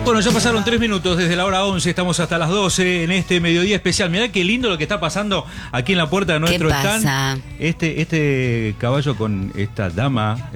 Bueno, ya pasaron 3 minutos desde la hora 11, estamos hasta las 12 en este mediodía especial. Mirá qué lindo lo que está pasando aquí en la puerta de nuestro stand. Este caballo con esta dama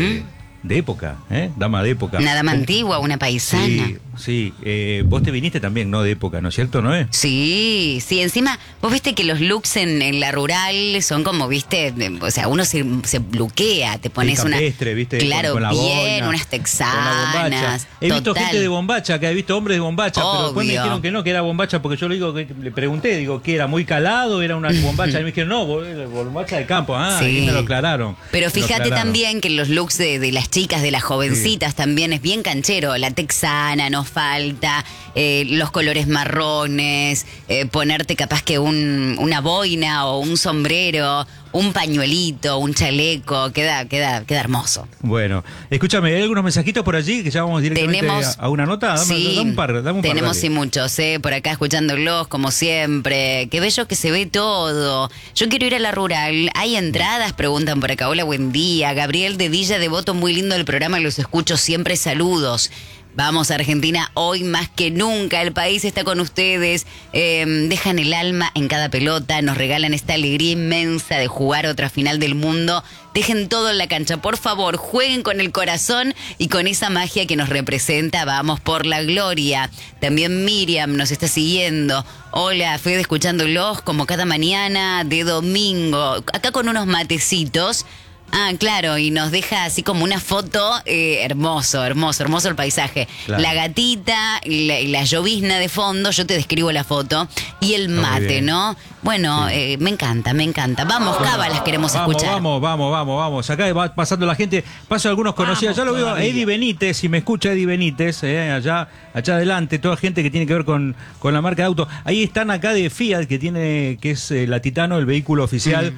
de época, dama de época. Una dama antigua, una paisana. Sí. Vos te viniste también, ¿no? De época, ¿no es cierto, Noé? Sí. Encima, vos viste que los looks en la rural son como, viste, o sea, uno se luquea, te pones campestre, ¿viste? Claro, con la bien, boina, unas texanas. He visto gente de bombacha, acá he visto hombres de bombacha, Obvio. pero después me dijeron que no, que era bombacha, porque yo le pregunté, digo, ¿qué era? ¿Muy calado? ¿Era una bombacha? Y me dijeron, no, bombacha de campo. Ahí me lo aclararon. Pero fíjate también que los looks de las chicas, de las jovencitas, también es bien canchero. La texana, no falta, los colores marrones, ponerte capaz que una boina o un sombrero, un pañuelito, un chaleco, queda hermoso. Bueno, escúchame, ¿hay algunos mensajitos por allí que ya vamos directamente a una nota? Dame un par. Tenemos y muchos, por acá escuchándolos como siempre. Qué bello que se ve todo. Yo quiero ir a la rural. ¿Hay entradas? Preguntan por acá. Hola, buen día. Gabriel de Villa Devoto, muy lindo el programa, los escucho siempre. Saludos. Vamos, Argentina, hoy más que nunca, el país está con ustedes, dejan el alma en cada pelota, nos regalan esta alegría inmensa de jugar otra final del mundo. Dejen todo en la cancha, por favor, jueguen con el corazón y con esa magia que nos representa. Vamos por la gloria. También Miriam nos está siguiendo. Hola, Fede, escuchándolos como cada mañana de domingo, acá con unos matecitos. Claro, y nos deja así como una foto, hermoso el paisaje. Claro. La gatita y la llovizna de fondo, yo te describo la foto, y el mate, ¿no? Bueno, sí. Me encanta. Vamos, cábalas queremos escuchar. Vamos. Acá va pasando la gente, paso algunos conocidos. Ya lo veo a Eddie Benítez, si me escucha Eddie Benítez, allá adelante, toda gente que tiene que ver con la marca de auto. Ahí están acá de Fiat, que es la Titano, el vehículo oficial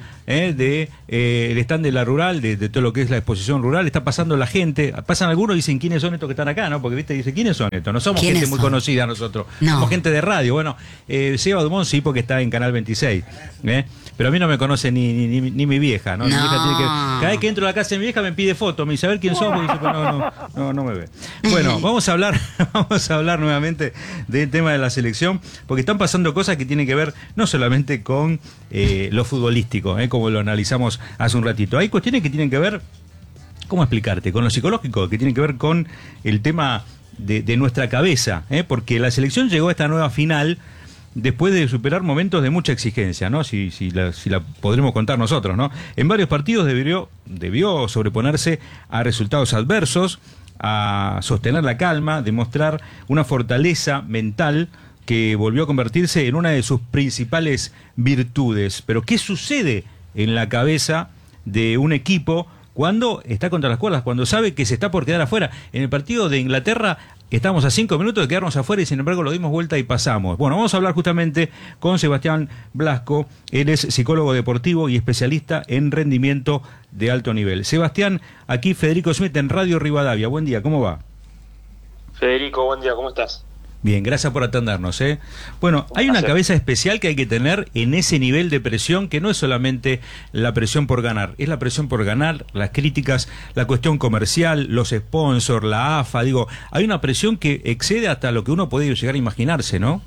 de el stand de la rural, de todo lo que es la exposición rural. Está pasando la gente, pasan algunos y dicen quiénes son estos que están acá, ¿no? Porque viste, dice, ¿quiénes son estos? No somos gente muy conocida nosotros, somos gente de radio. Bueno, Seba Dumont sí, porque está en Canal 26. Pero a mí no me conoce ni mi vieja, ¿no? Mi vieja tiene que, cada vez que entro a la casa de mi vieja me pide foto, me dice a ver quién somos, y dice, no me ve. Bueno, vamos a hablar nuevamente del tema de la selección, porque están pasando cosas que tienen que ver no solamente con lo futbolístico, como lo analizamos hace un ratito. Hay cuestiones que tienen que ver, ¿cómo explicarte? Con lo psicológico, que tienen que ver con el tema de nuestra cabeza, porque la selección llegó a esta nueva final después de superar momentos de mucha exigencia, ¿no? Si la podremos contar nosotros, ¿no? En varios partidos debió sobreponerse a resultados adversos, a sostener la calma, demostrar una fortaleza mental que volvió a convertirse en una de sus principales virtudes. Pero ¿qué sucede en la cabeza de un equipo cuando está contra las cuerdas, cuando sabe que se está por quedar afuera? En el partido de Inglaterra estamos a 5 minutos de quedarnos afuera y sin embargo lo dimos vuelta y pasamos. Bueno, vamos a hablar justamente con Sebastián Blasco. Él es psicólogo deportivo y especialista en rendimiento de alto nivel. Sebastián, aquí Federico Smith en Radio Rivadavia. Buen día, ¿cómo va? Federico, buen día, ¿cómo estás? Bien, gracias por atendernos, Bueno, hay una cabeza especial que hay que tener en ese nivel de presión, que no es solamente la presión por ganar, es la presión por ganar, las críticas, la cuestión comercial, los sponsors, la AFA, hay una presión que excede hasta lo que uno puede llegar a imaginarse, ¿no?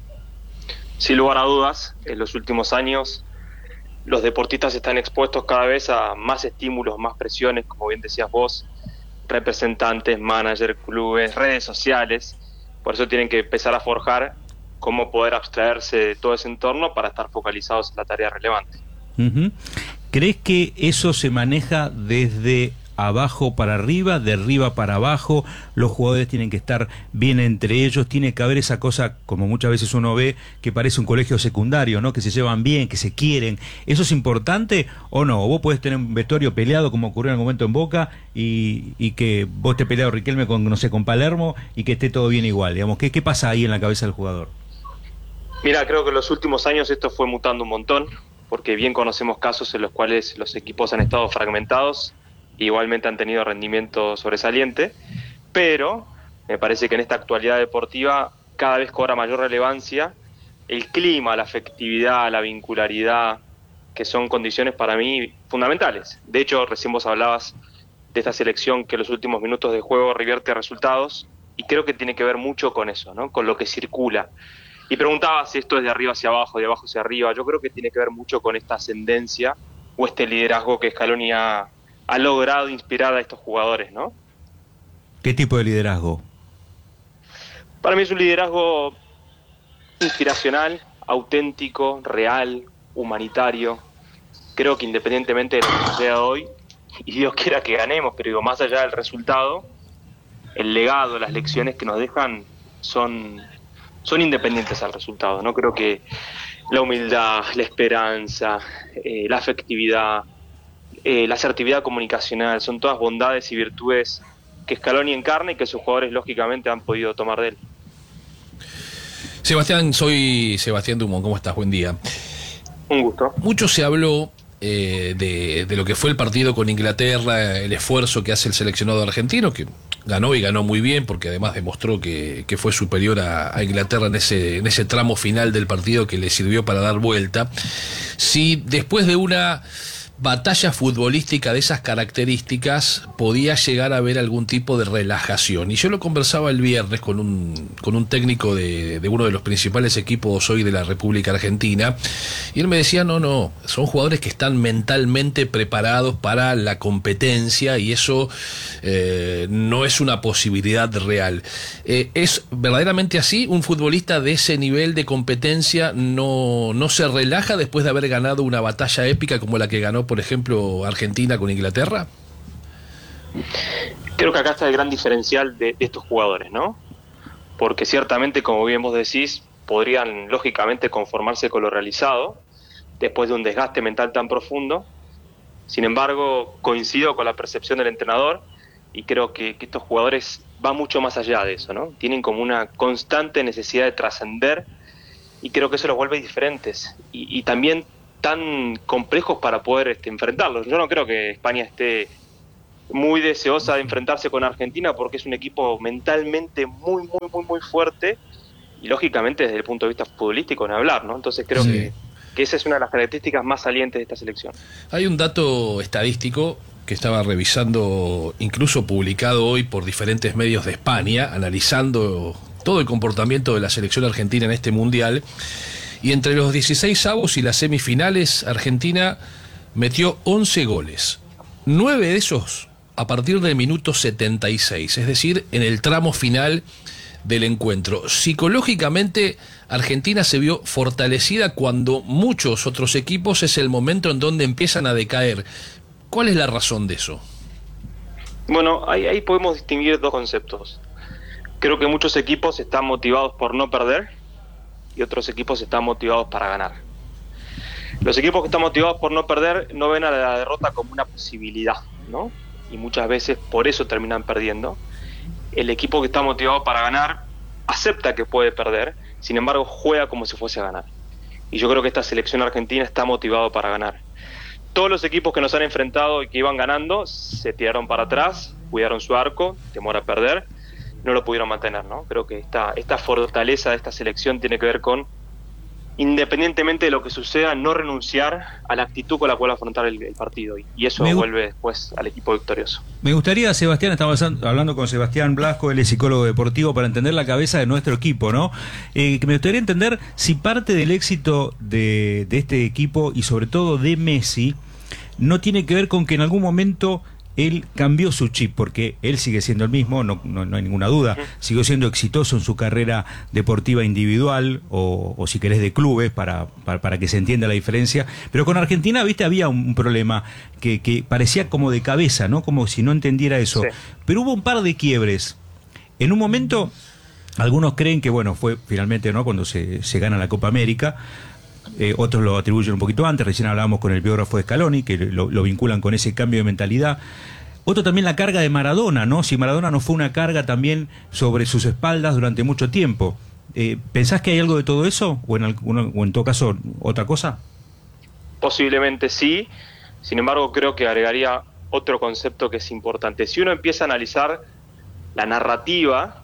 Sin lugar a dudas, en los últimos años los deportistas están expuestos cada vez a más estímulos, más presiones, como bien decías vos, representantes, managers, clubes, redes sociales. Por eso tienen que empezar a forjar cómo poder abstraerse de todo ese entorno para estar focalizados en la tarea relevante. ¿Crees que eso se maneja desde abajo para arriba, de arriba para abajo? Los jugadores tienen que estar bien entre ellos, tiene que haber esa cosa, como muchas veces uno ve, que parece un colegio secundario, ¿no? Que se llevan bien, que se quieren. ¿Eso es importante o no? ¿O vos podés tener un vestuario peleado, como ocurrió en algún momento en Boca, y que vos te peleado Riquelme con Palermo, y que esté todo bien igual? Digamos, ¿qué pasa ahí en la cabeza del jugador? Mira, creo que en los últimos años esto fue mutando un montón, porque bien conocemos casos en los cuales los equipos han estado fragmentados, igualmente han tenido rendimiento sobresaliente, pero me parece que en esta actualidad deportiva cada vez cobra mayor relevancia el clima, la afectividad, la vincularidad, que son condiciones para mí fundamentales. De hecho, recién vos hablabas de esta selección que en los últimos minutos de juego revierte resultados y creo que tiene que ver mucho con eso, ¿no? Con lo que circula. Y preguntaba si esto es de arriba hacia abajo, de abajo hacia arriba. Yo creo que tiene que ver mucho con esta ascendencia o este liderazgo que Scaloni ha logrado inspirar a estos jugadores, ¿no? ¿Qué tipo de liderazgo? Para mí es un liderazgo inspiracional, auténtico, real, humanitario. Creo que independientemente de lo que suceda hoy, y Dios quiera que ganemos, pero digo, más allá del resultado, el legado, las lecciones que nos dejan son independientes al resultado, ¿no? Creo que la humildad, la esperanza, la afectividad, la asertividad comunicacional, son todas bondades y virtudes que Scaloni encarna y que sus jugadores lógicamente han podido tomar de él. Sebastián, soy Sebastián Dumont, ¿cómo estás? Buen día. Un gusto. Mucho se habló de lo que fue el partido con Inglaterra, el esfuerzo que hace el seleccionado argentino, que ganó y ganó muy bien, porque además demostró que fue superior a Inglaterra en ese tramo final del partido que le sirvió para dar vuelta. Si después de una batalla futbolística de esas características podía llegar a haber algún tipo de relajación, y yo lo conversaba el viernes con un técnico de uno de los principales equipos hoy de la República Argentina, y él me decía no, son jugadores que están mentalmente preparados para la competencia, y eso no es una posibilidad real. ¿Es verdaderamente así? ¿Un futbolista de ese nivel de competencia no se relaja después de haber ganado una batalla épica como la que ganó, por ejemplo, Argentina con Inglaterra? Creo que acá está el gran diferencial de estos jugadores, ¿no? Porque ciertamente, como bien vos decís, podrían lógicamente conformarse con lo realizado después de un desgaste mental tan profundo. Sin embargo, coincido con la percepción del entrenador y creo que estos jugadores van mucho más allá de eso, ¿no? Tienen como una constante necesidad de trascender y creo que eso los vuelve diferentes y también tan complejos para poder enfrentarlos. Yo no creo que España esté muy deseosa de enfrentarse con Argentina porque es un equipo mentalmente muy fuerte y lógicamente desde el punto de vista futbolístico ni hablar, ¿no? Entonces creo que esa es una de las características más salientes de esta selección. Hay un dato estadístico que estaba revisando, incluso publicado hoy por diferentes medios de España, analizando todo el comportamiento de la selección argentina en este mundial. Y entre los 16avos y las semifinales, Argentina metió 11 goles. 9 de esos a partir del minuto 76, es decir, en el tramo final del encuentro. Psicológicamente, Argentina se vio fortalecida cuando muchos otros equipos es el momento en donde empiezan a decaer. ¿Cuál es la razón de eso? Bueno, ahí podemos distinguir dos conceptos. Creo que muchos equipos están motivados por no perder y otros equipos están motivados para ganar. Los equipos que están motivados por no perder no ven a la derrota como una posibilidad, ¿no? Y muchas veces por eso terminan perdiendo. El equipo que está motivado para ganar acepta que puede perder, sin embargo juega como si fuese a ganar. Y yo creo que esta selección argentina está motivado para ganar. Todos los equipos que nos han enfrentado y que iban ganando se tiraron para atrás, cuidaron su arco, temor a perder, no lo pudieron mantener, ¿no? Creo que esta fortaleza de esta selección tiene que ver con, independientemente de lo que suceda, no renunciar a la actitud con la cual afrontar el partido, y eso vuelve después al equipo victorioso. Me gustaría, Sebastián, estamos hablando con Sebastián Blasco, él es psicólogo deportivo, para entender la cabeza de nuestro equipo, ¿no? Que me gustaría entender si parte del éxito de este equipo y sobre todo de Messi no tiene que ver con que en algún momento él cambió su chip, porque él sigue siendo el mismo, no hay ninguna duda, siguió siendo exitoso en su carrera deportiva individual o si querés de clubes, para que se entienda la diferencia, pero con Argentina, viste, había un problema que parecía como de cabeza, ¿no? Como si no entendiera eso, sí. Pero hubo un par de quiebres. En un momento, algunos creen que, bueno, fue finalmente, ¿no?, cuando se gana la Copa América. Otros lo atribuyen un poquito antes, recién hablábamos con el biógrafo de Scaloni, que lo vinculan con ese cambio de mentalidad. Otro también la carga de Maradona, ¿no? Si Maradona no fue una carga también sobre sus espaldas durante mucho tiempo. ¿Pensás que hay algo de todo eso? ¿O en todo caso otra cosa? Posiblemente sí, sin embargo creo que agregaría otro concepto que es importante. Si uno empieza a analizar la narrativa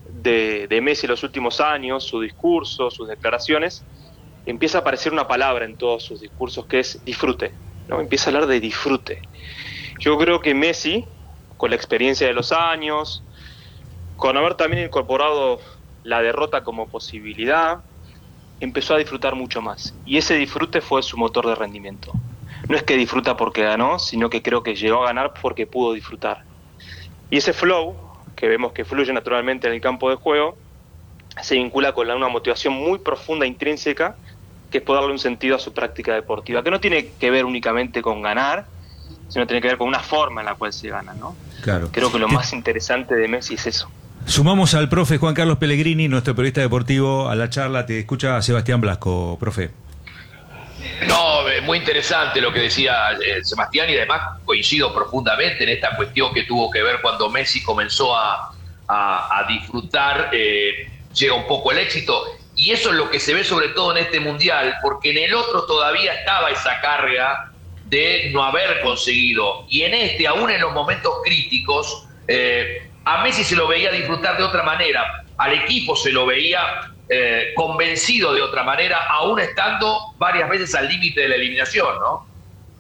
de Messi en los últimos años, su discurso, sus declaraciones, empieza a aparecer una palabra en todos sus discursos que es disfrute, ¿no? Empieza a hablar de disfrute. Yo creo que Messi, con la experiencia de los años, con haber también incorporado la derrota como posibilidad, empezó a disfrutar mucho más. Y ese disfrute fue su motor de rendimiento. No es que disfruta porque ganó, sino que creo que llegó a ganar porque pudo disfrutar. Y ese flow, que vemos que fluye naturalmente en el campo de juego, se vincula con una motivación muy profunda, intrínseca, que es poder darle un sentido a su práctica deportiva, que no tiene que ver únicamente con ganar, sino tiene que ver con una forma en la cual se gana, ¿no? Claro. Creo que lo más interesante de Messi es eso. Sumamos al profe Juan Carlos Pellegrini, nuestro periodista deportivo, a la charla. Te escucha Sebastián Blasco, profe. No, muy interesante lo que decía Sebastián, y además coincido profundamente en esta cuestión que tuvo que ver cuando Messi comenzó a disfrutar, llega un poco el éxito, y eso es lo que se ve sobre todo en este Mundial, porque en el otro todavía estaba esa carga de no haber conseguido, y en este, aún en los momentos críticos, a Messi se lo veía disfrutar de otra manera, al equipo se lo veía convencido de otra manera, aún estando varias veces al límite de la eliminación, ¿no?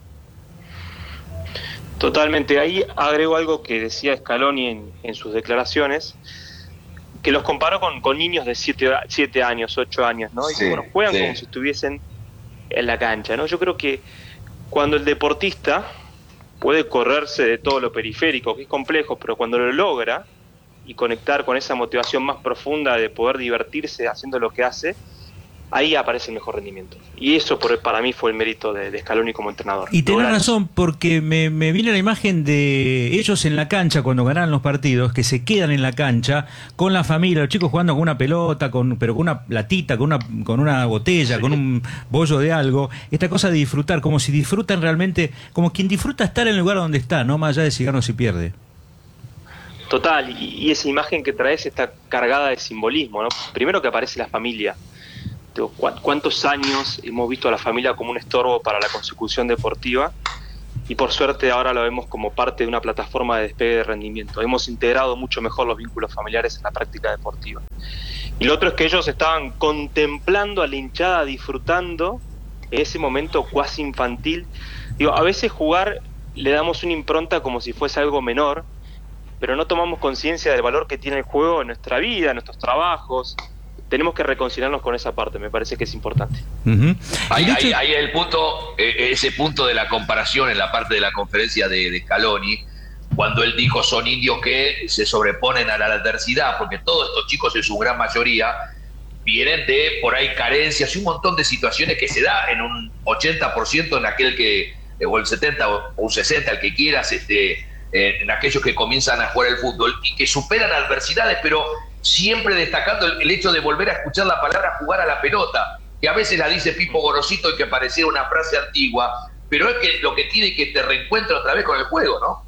Totalmente. Ahí agrego algo que decía Scaloni en sus declaraciones, que los comparó con niños de 7 años, 8 años, ¿no? Y que bueno, juegan como si estuviesen en la cancha, ¿no? Yo creo que cuando el deportista puede correrse de todo lo periférico, que es complejo, pero cuando lo logra y conectar con esa motivación más profunda de poder divertirse haciendo lo que hace, ahí aparece el mejor rendimiento. Y eso para mí fue el mérito de Scaloni como entrenador. Y tenés razón, porque me viene la imagen de ellos en la cancha cuando ganan los partidos, que se quedan en la cancha con la familia, los chicos jugando con una pelota, pero con una platita, con una botella, sí, con un bollo de algo. Esta cosa de disfrutar, como si disfrutan realmente, como quien disfruta estar en el lugar donde está, no más allá de si gana o si pierde. Total, y esa imagen que traes está cargada de simbolismo, ¿no? Primero que aparece la familia. ¿Cuántos años hemos visto a la familia como un estorbo para la consecución deportiva? Y por suerte ahora lo vemos como parte de una plataforma de despegue de rendimiento. Hemos integrado mucho mejor los vínculos familiares en la práctica deportiva. Y lo otro es que ellos estaban contemplando a la hinchada, disfrutando ese momento cuasi infantil. A veces jugar le damos una impronta como si fuese algo menor, pero no tomamos conciencia del valor que tiene el juego en nuestra vida, en nuestros trabajos. Tenemos que reconciliarnos con esa parte, me parece que es importante. Uh-huh. Ahí el punto, ese punto de la comparación en la parte de la conferencia de Scaloni, cuando él dijo son indios que se sobreponen a la adversidad, porque todos estos chicos en su gran mayoría vienen de por ahí carencias y un montón de situaciones que se da en un 80% en aquel que, o el 70 o un 60, el que quieras, en aquellos que comienzan a jugar el fútbol y que superan adversidades, pero siempre destacando el hecho de volver a escuchar la palabra jugar a la pelota, que a veces la dice Pipo Gorosito y que pareciera una frase antigua, pero es que lo que tiene que te reencuentra otra vez con el juego, ¿no?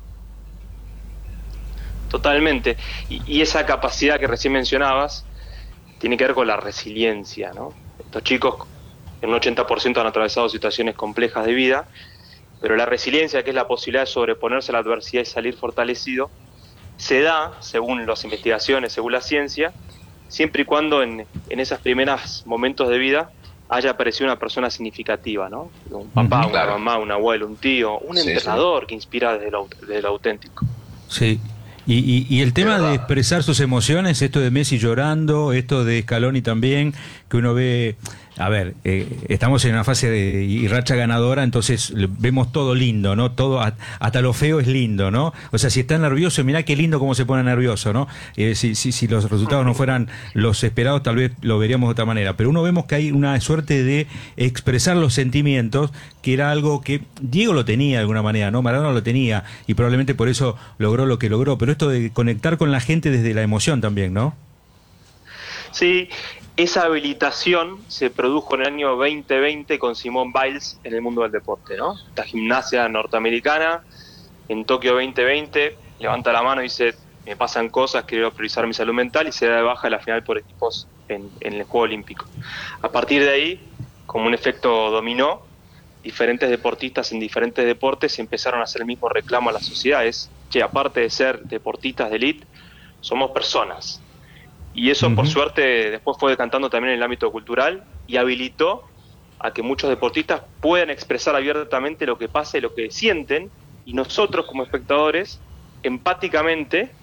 Totalmente. Y esa capacidad que recién mencionabas tiene que ver con la resiliencia, ¿no? Estos chicos en un 80% han atravesado situaciones complejas de vida, pero la resiliencia, que es la posibilidad de sobreponerse a la adversidad y salir fortalecido, se da, según las investigaciones, según la ciencia, siempre y cuando en esos primeros momentos de vida haya aparecido una persona significativa, ¿no? Un papá, una mamá, un abuelo, un tío, un entrenador que inspira desde lo auténtico. Sí. Y el tema de expresar sus emociones, esto de Messi llorando, esto de Scaloni también, que uno ve, a ver, estamos en una fase y racha ganadora, entonces vemos todo lindo, ¿no? Todo, hasta lo feo es lindo, ¿no? O sea, si está nervioso, mirá qué lindo cómo se pone nervioso, ¿no? Si los resultados no fueran los esperados, tal vez lo veríamos de otra manera. Pero uno vemos que hay una suerte de expresar los sentimientos, que era algo que Diego lo tenía de alguna manera, ¿no? Maradona lo tenía, y probablemente por eso logró lo que logró. Pero esto de conectar con la gente desde la emoción también, ¿no? Sí, esa habilitación se produjo en el año 2020 con Simone Biles en el mundo del deporte, ¿no? Esta gimnasia norteamericana en Tokio 2020 levanta la mano y dice: me pasan cosas, quiero priorizar mi salud mental, y se da de baja en la final por equipos en el Juego Olímpico. A partir de ahí, como un efecto dominó, diferentes deportistas en diferentes deportes empezaron a hacer el mismo reclamo a las sociedades, que aparte de ser deportistas de élite, somos personas. Y eso, por suerte, después fue decantando también en el ámbito cultural y habilitó a que muchos deportistas puedan expresar abiertamente lo que pasa y lo que sienten, y nosotros como espectadores, empáticamente,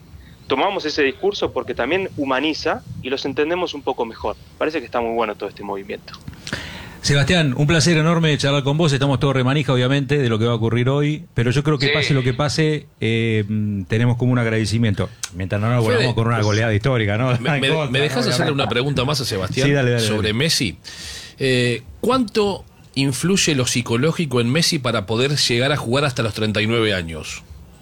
tomamos ese discurso porque también humaniza y los entendemos un poco mejor. Parece que está muy bueno todo este movimiento. Sebastián, un placer enorme charlar con vos. Estamos todos remanija, obviamente, de lo que va a ocurrir hoy, pero yo creo que pase lo que pase, tenemos como un agradecimiento. Mientras no nos volvamos con una goleada histórica, ¿no? ¿Me dejas hacerle una pregunta más a Sebastián? Sí, dale. Sobre Messi? ¿Cuánto influye lo psicológico en Messi para poder llegar a jugar hasta los 39 años?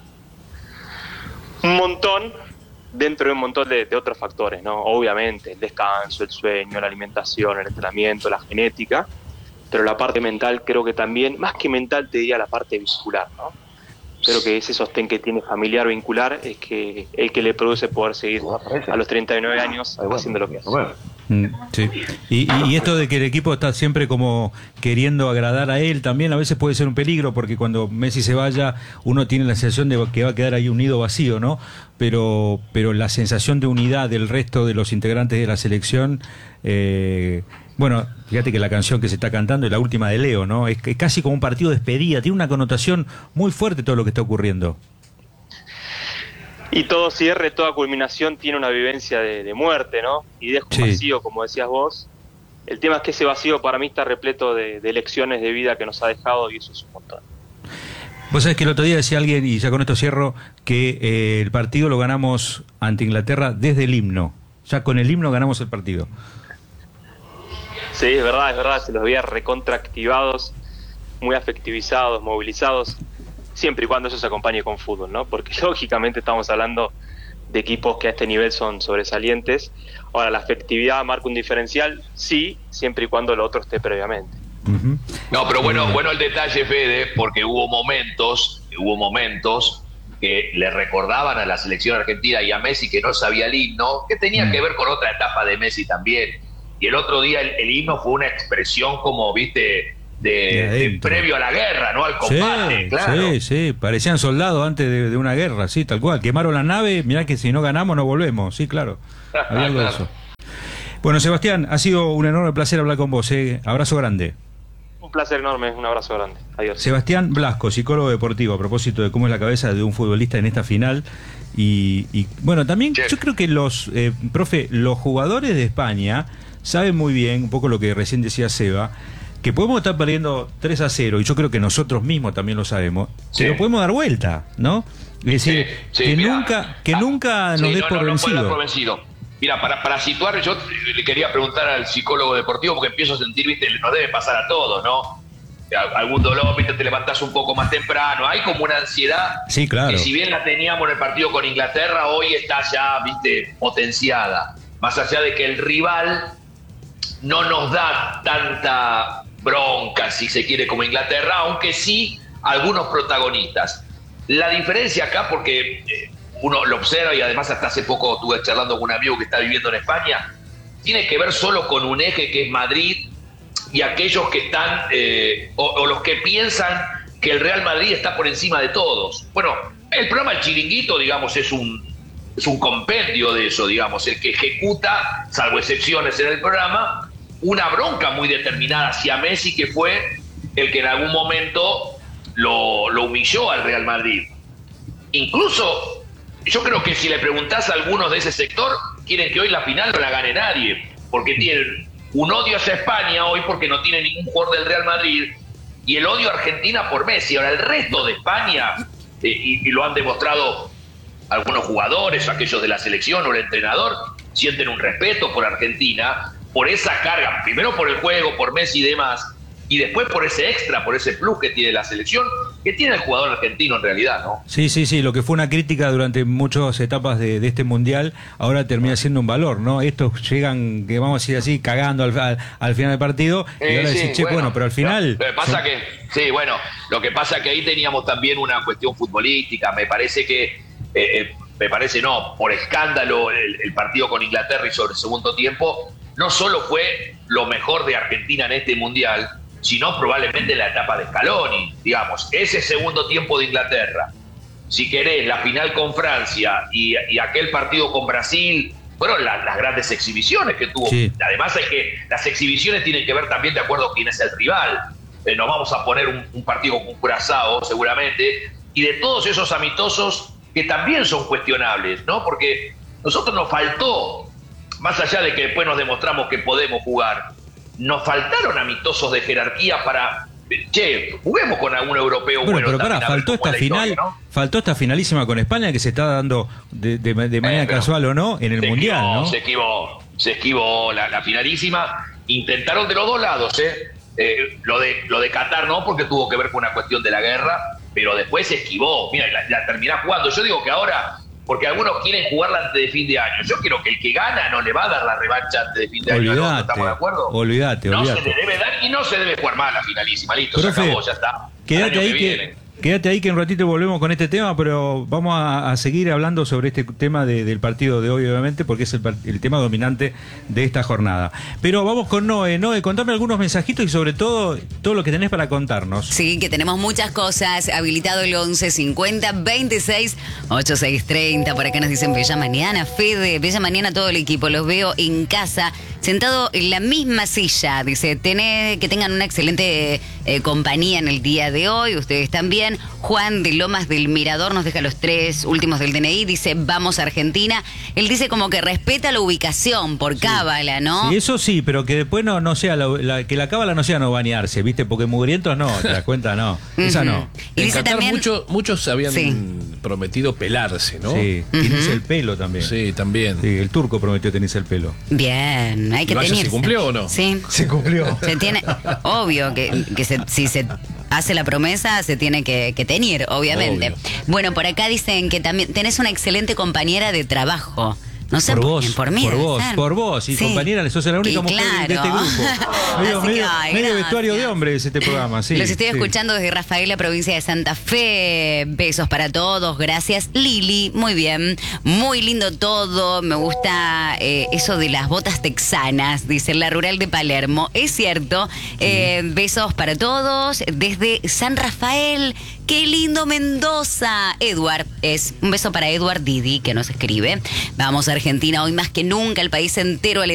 Un montón, dentro de un montón de otros factores, ¿no? Obviamente, el descanso, el sueño, la alimentación, el entrenamiento, la genética, pero la parte mental creo que también, más que mental te diría la parte vincular, ¿no? Creo que ese sostén que tiene familiar vincular es que el que le produce poder seguir a los 39 años haciendo lo que hace. Sí. Y esto de que el equipo está siempre como queriendo agradar a él también a veces puede ser un peligro, porque cuando Messi se vaya uno tiene la sensación de que va a quedar ahí un nido vacío, ¿no? Pero la sensación de unidad del resto de los integrantes de la selección, bueno, fíjate que la canción que se está cantando es la última de Leo, ¿no? Es casi como un partido de despedida, tiene una connotación muy fuerte todo lo que está ocurriendo. Y todo cierre, toda culminación tiene una vivencia de muerte, ¿no? Y deja un vacío, como decías vos. El tema es que ese vacío para mí está repleto de lecciones de vida que nos ha dejado, y eso es un montón. Vos sabés que el otro día decía alguien, y ya con esto cierro, que el partido lo ganamos ante Inglaterra desde el himno. Ya con el himno ganamos el partido. Sí, es verdad, se los veía recontraactivados, muy afectivizados, movilizados, siempre y cuando eso se acompañe con fútbol, ¿no? Porque lógicamente estamos hablando de equipos que a este nivel son sobresalientes. Ahora, la afectividad marca un diferencial, sí, siempre y cuando lo otro esté previamente. Uh-huh. No, pero bueno el detalle, Fede, porque hubo momentos que le recordaban a la selección argentina y a Messi que no sabía el himno, que tenía que ver con otra etapa de Messi también. Y el otro día el himno fue una expresión como, viste, de previo a la guerra, ¿no? Al combate, claro. Sí, parecían soldados antes de una guerra, sí, tal cual. Quemaron la nave, mirá que si no ganamos no volvemos, sí, claro. Había algo de eso. Bueno, Sebastián, ha sido un enorme placer hablar con vos, abrazo grande. Un placer enorme, un abrazo grande. Adiós. Sebastián Blasco, psicólogo deportivo, a propósito de cómo es la cabeza de un futbolista en esta final. Y bueno, también yo creo que los jugadores de España saben muy bien, un poco lo que recién decía Seba, que podemos estar perdiendo 3-0, y yo creo que nosotros mismos también lo sabemos, que lo podemos dar vuelta, ¿no? Es decir, nunca nos des por vencido. Mira, para situar, yo le quería preguntar al psicólogo deportivo, porque empiezo a sentir, viste, nos debe pasar a todos, ¿no? Algún dolor, viste, te levantás un poco más temprano, hay como una ansiedad, sí, claro, que si bien la teníamos en el partido con Inglaterra, hoy está ya, viste, potenciada, más allá de que el rival no nos da tanta bronca, si se quiere, como Inglaterra, aunque sí algunos protagonistas. La diferencia acá, porque uno lo observa, y además hasta hace poco estuve charlando con un amigo que está viviendo en España, tiene que ver solo con un eje que es Madrid, y aquellos que están, o los que piensan que el Real Madrid está por encima de todos. Bueno, el programa El Chiringuito, digamos, es un compendio de eso, digamos, el que ejecuta, salvo excepciones en el programa, una bronca muy determinada hacia Messi, que fue el que en algún momento lo humilló al Real Madrid. Incluso, yo creo que si le preguntás a algunos de ese sector, quieren que hoy la final no la gane nadie, porque tienen un odio hacia España hoy porque no tiene ningún jugador del Real Madrid, y el odio a Argentina por Messi. Ahora, el resto de España, y lo han demostrado algunos jugadores, aquellos de la selección o el entrenador, sienten un respeto por Argentina, por esa carga, primero por el juego, por Messi y demás, y después por ese extra, por ese plus que tiene la selección, que tiene el jugador argentino en realidad, ¿no? Sí, lo que fue una crítica durante muchas etapas de este Mundial, ahora termina siendo un valor, ¿no? Estos llegan, que vamos a decir así, cagando al final del partido, y ahora decís, bueno, pero al final... Lo que pasa que ahí teníamos también una cuestión futbolística, me parece que... por escándalo, el partido con Inglaterra y sobre el segundo tiempo, no solo fue lo mejor de Argentina en este Mundial, sino probablemente la etapa de Scaloni, digamos, ese segundo tiempo de Inglaterra, si querés, la final con Francia y aquel partido con Brasil, fueron las grandes exhibiciones que tuvo. Sí. Además es que las exhibiciones tienen que ver también de acuerdo a quién es el rival. Nos vamos a poner un partido con Curazao seguramente, y de todos esos amistosos que también son cuestionables, ¿no? Porque nosotros nos faltó, más allá de que después nos demostramos que podemos jugar, nos faltaron amistosos de jerarquía para... Che, juguemos con algún europeo bueno. Pero pará, faltó esta final, historia, ¿no? Faltó esta finalísima con España que se está dando de manera casual o no en el Mundial, ¿no? Se esquivó la finalísima. Intentaron de los dos lados, lo de Qatar no, porque tuvo que ver con una cuestión de la guerra, pero después se esquivó. Mira, la terminás jugando. Yo digo que ahora, porque algunos quieren jugarla antes de fin de año, yo creo que el que gana no le va a dar la revancha antes de fin de año. ¿No estamos de acuerdo? Olvídate. No se le debe dar y no se debe jugar más la finalísima. Listo, profe, se acabó, ya está. Quédate ahí que en un ratito volvemos con este tema, pero vamos a seguir hablando sobre este tema del partido de hoy, obviamente, porque es el tema dominante de esta jornada. Pero vamos con Noé. Noé, contame algunos mensajitos y sobre todo lo que tenés para contarnos. Sí, que tenemos muchas cosas. Habilitado el 11 50 26 86 30. Por acá nos dicen bella mañana, Fede, bella mañana a todo el equipo. Los veo en casa, sentado en la misma silla. Dice, que tengan una excelente compañía en el día de hoy. Ustedes también. Juan de Lomas del Mirador nos deja los 3 últimos del DNI. Dice, vamos a Argentina. Él dice como que respeta la ubicación por cábala, ¿no? Sí, eso sí, pero que después no sea, que la cábala no sea no bañarse, ¿viste? Porque mugrientos no, te das cuenta, no. Esa no. Y en dice Qatar también, muchos habían prometido pelarse, ¿no? Sí, tenerse el pelo también. Sí, también. Sí, el turco prometió tenerse el pelo. Bien, hay que tenerse. ¿Se cumplió o no? Sí. Se cumplió. Se tiene, obvio que si se hace la promesa, se tiene que tener, obviamente. Obvio. Bueno, por acá dicen que también tenés una excelente compañera de trabajo. No sé por quién, por mí. Por vos. Y compañera, sos la única mujer de este grupo. medio vestuario de hombres este programa, sí. Los estoy escuchando desde Rafaela, provincia de Santa Fe. Besos para todos, gracias. Lili, muy bien. Muy lindo todo. Me gusta eso de las botas texanas, dice la rural de Palermo. Es cierto. Besos para todos desde San Rafael. ¡Qué lindo Mendoza! Edward, un beso para Edward Didi, que nos escribe. Vamos a Argentina hoy más que nunca, el país entero